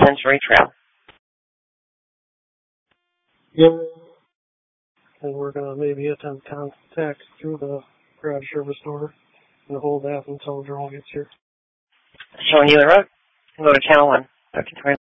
Century Trail. Yep. And we're going to maybe attempt contact through the garage service door and hold that until Joel gets here. Showing you the road. Go to channel 1.